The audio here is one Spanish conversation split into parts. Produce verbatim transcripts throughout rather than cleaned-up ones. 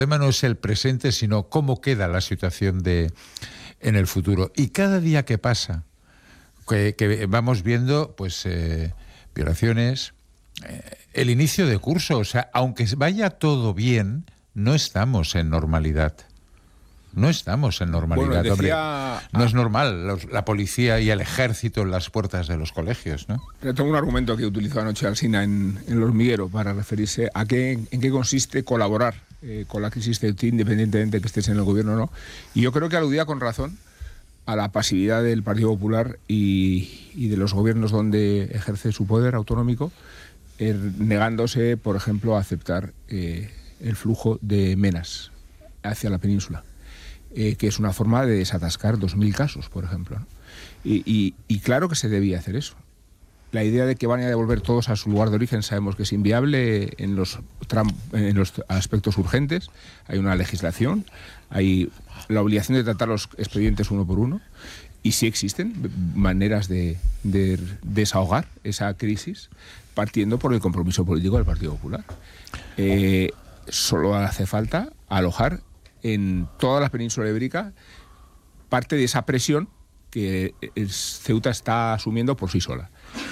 tema no es el presente, sino cómo queda la situación de en el futuro. Y cada día que pasa, que, que vamos viendo pues eh, violaciones, eh, el inicio de curso, o sea, aunque vaya todo bien, no estamos en normalidad. No estamos en normalidad, bueno, decía, hombre. No ah, es normal los, la policía y el ejército en las puertas de los colegios, ¿no? Tengo un argumento que utilizó anoche Alsina en, en El Hormiguero para referirse a qué, en qué consiste colaborar eh, con la crisis de independientemente de que estés en el gobierno o no. Y yo creo que aludía con razón a la pasividad del Partido Popular y, y de los gobiernos donde ejerce su poder autonómico, eh, negándose, por ejemplo, a aceptar eh, el flujo de menas hacia la península. Eh, que es una forma de desatascar dos mil casos, por ejemplo, ¿no? Y, y, y claro que se debía hacer eso. La idea de que van a devolver todos a su lugar de origen sabemos que es inviable en los, tram, en los aspectos urgentes. Hay una legislación, hay la obligación de tratar los expedientes uno por uno, y sí existen maneras de, de desahogar esa crisis partiendo por el compromiso político del Partido Popular. Eh, solo hace falta alojar en toda la península ibérica parte de esa presión que Ceuta está asumiendo por sí sola.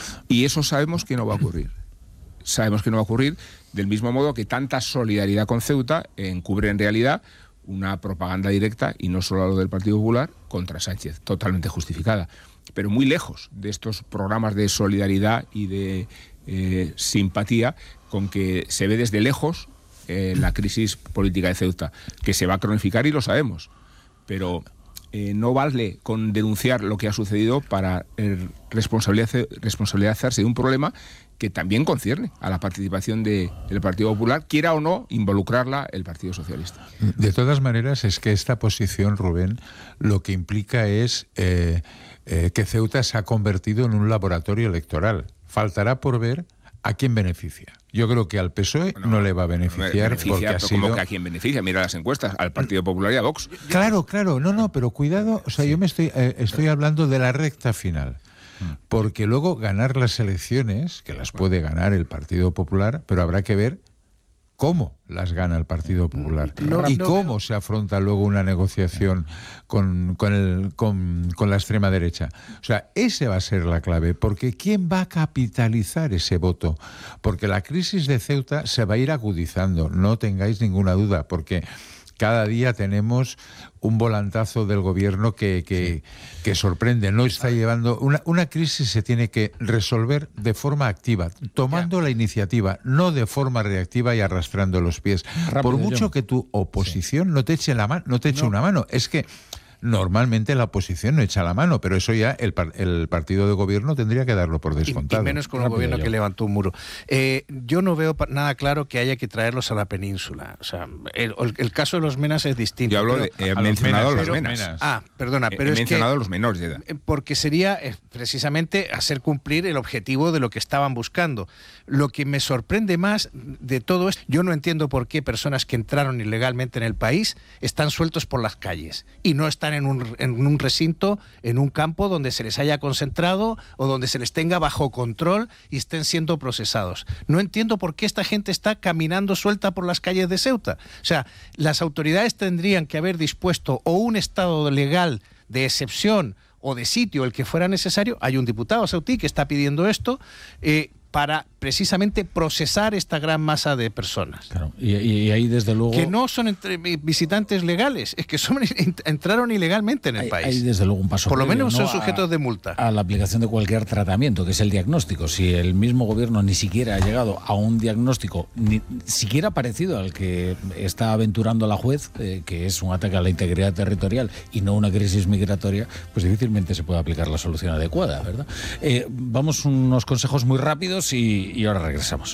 Y eso sabemos que no va a ocurrir. Sabemos que no va a ocurrir del mismo modo que tanta solidaridad con Ceuta encubre en realidad una propaganda directa, y no solo lo del Partido Popular, contra Sánchez, totalmente justificada. Pero muy lejos de estos programas de solidaridad y de eh, simpatía con que se ve desde lejos Eh, la crisis política de Ceuta, que se va a cronificar y lo sabemos, pero eh, no vale con denunciar lo que ha sucedido para eh, responsabilizar, responsabilizarse de un problema que también concierne a la participación de, del Partido Popular, quiera o no involucrarla el Partido Socialista. De todas maneras, es que esta posición, Rubén, lo que implica es eh, eh, que Ceuta se ha convertido en un laboratorio electoral. Faltará por ver a quién beneficia. Yo creo que al P S O E no, no le va a beneficiar, beneficia, porque ha sido... ¿Cómo que a quién beneficia? Mira las encuestas, al Partido Popular y a Vox. Claro, claro, no, no, pero cuidado, o sea, yo me estoy, eh, estoy hablando de la recta final, porque luego ganar las elecciones, que las puede ganar el Partido Popular, pero habrá que ver cómo las gana el Partido Popular no, y no, cómo no. se afronta luego una negociación con, con, el, con, con la extrema derecha. O sea, esa va a ser la clave, porque ¿quién va a capitalizar ese voto? Porque la crisis de Ceuta se va a ir agudizando, no tengáis ninguna duda, porque cada día tenemos un volantazo del gobierno que, que, sí. que sorprende. No está llevando... Una, una crisis se tiene que resolver de forma activa, tomando ya. la iniciativa, no de forma reactiva y arrastrando los pies. Rápido, Por mucho yo. que tu oposición sí. no te eche la mano, no te eche no. una mano. Es que normalmente la oposición no echa la mano, pero eso ya el, el partido de gobierno tendría que darlo por descontado. Y, y menos con un gobierno yo. que levantó un muro. Eh, yo no veo nada claro que haya que traerlos a la península. O sea, el, el caso de los menas es distinto. Yo hablo de, he mencionado los menas. menas. Ah, perdona, pero he es mencionado que, los menores de edad. Porque sería eh, precisamente hacer cumplir el objetivo de lo que estaban buscando. Lo que me sorprende más de todo esto, yo no entiendo por qué personas que entraron ilegalmente en el país están sueltos por las calles y no están en un, en un recinto, en un campo donde se les haya concentrado o donde se les tenga bajo control y estén siendo procesados. No entiendo por qué esta gente está caminando suelta por las calles de Ceuta. O sea, las autoridades tendrían que haber dispuesto o un estado legal de excepción o de sitio, el que fuera necesario. Hay un diputado saudí que está pidiendo esto, eh, para precisamente procesar esta gran masa de personas. Claro, y, y ahí desde luego... Que no son entre, visitantes legales, es que son, entraron ilegalmente en el hay, país. Hay desde luego un paso Por lo previo, menos ¿no? son sujetos a, de multa. A la aplicación de cualquier tratamiento, que es el diagnóstico. Si el mismo gobierno ni siquiera ha llegado a un diagnóstico, ni siquiera parecido al que está aventurando la juez, eh, que es un ataque a la integridad territorial y no una crisis migratoria, pues difícilmente se puede aplicar la solución adecuada, ¿verdad? Eh, vamos unos consejos muy rápidos y, y ahora regresamos.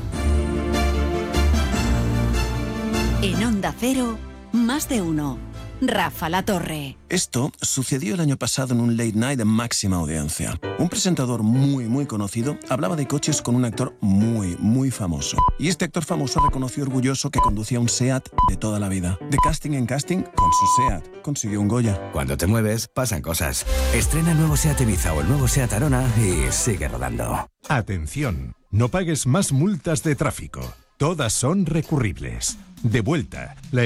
En Onda Cero, más de uno. Rafa Latorre. Esto sucedió el año pasado en un late night de máxima audiencia. Un presentador muy, muy conocido hablaba de coches con un actor muy, muy famoso. Y este actor famoso reconoció orgulloso que conducía un SEAT de toda la vida. De casting en casting, con su SEAT consiguió un Goya. Cuando te mueves, pasan cosas. Estrena el nuevo SEAT Ibiza o el nuevo SEAT Arona y sigue rodando. Atención, no pagues más multas de tráfico. Todas son recurribles. De vuelta, la